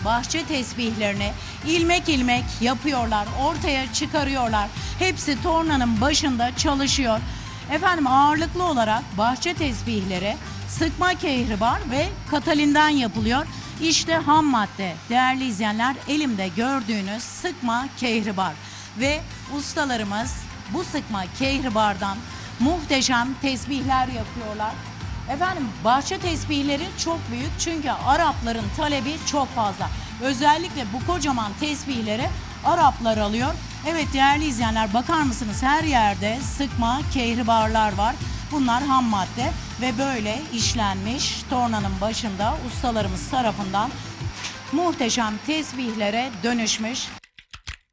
bahçe tesbihlerini ilmek ilmek yapıyorlar, ortaya çıkarıyorlar. Hepsi tornanın başında çalışıyor. Efendim ağırlıklı olarak bahçe tesbihleri sıkma kehribar ve katalinden yapılıyor. İşte ham madde değerli izleyenler, elimde gördüğünüz sıkma kehribar ve ustalarımız bu sıkma kehribardan muhteşem tesbihler yapıyorlar. Efendim bahçe tesbihleri çok büyük çünkü Arapların talebi çok fazla. Özellikle bu kocaman tesbihleri Araplar alıyor. Evet değerli izleyenler, bakar mısınız, her yerde sıkma kehribarlar var. Bunlar ham madde ve böyle işlenmiş tornanın başında ustalarımız tarafından muhteşem tesbihlere dönüşmüş.